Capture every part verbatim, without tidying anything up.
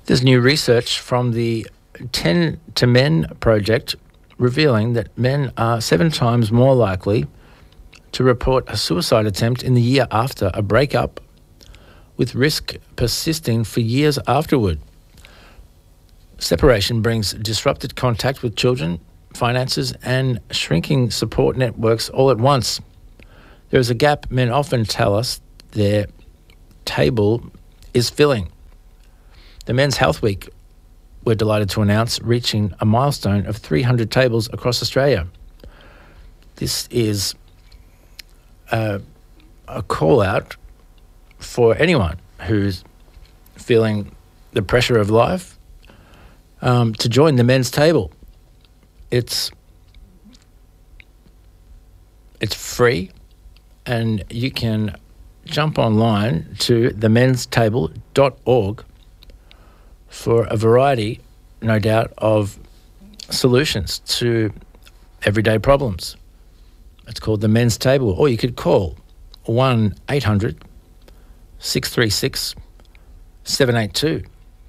There's new research from the ten to Men project revealing that men are seven times more likely to report a suicide attempt in the year after a breakup, with risk persisting for years afterward. Separation brings disrupted contact with children, finances, and shrinking support networks all at once. There is a gap men often tell us their table is filling. The Men's Health Week, we're delighted to announce, reaching a milestone of three hundred tables across Australia. This is a, a call out for anyone who's feeling the pressure of life um, to join the Men's Table. It's it's free, and you can jump online to the mens table dot org for a variety, no doubt, of solutions to everyday problems. It's called the Men's Table, or you could call one eight hundred six three six seven eight two.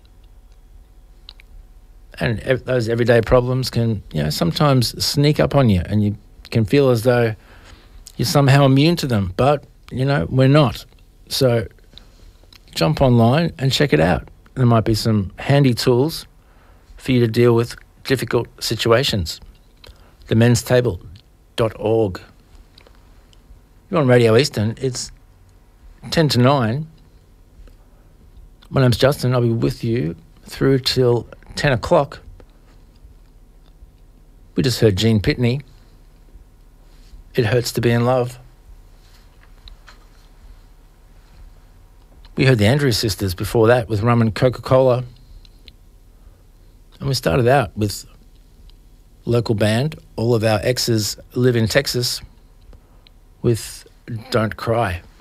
And ev- those everyday problems can, you know, sometimes sneak up on you, and you can feel as though you're somehow immune to them, but, you know, we're not. So jump online and check it out. There might be some handy tools for you to deal with difficult situations. the mens table dot org. You're on Radio Eastern. It's ten to nine. My name's Justin. I'll be with you through till ten o'clock. We just heard Gene Pitney. It Hurts to Be in Love. We heard the Andrews Sisters before that with Rum and Coca-Cola. And we started out with local band, All of Our Exes Live in Texas, with Don't Cry.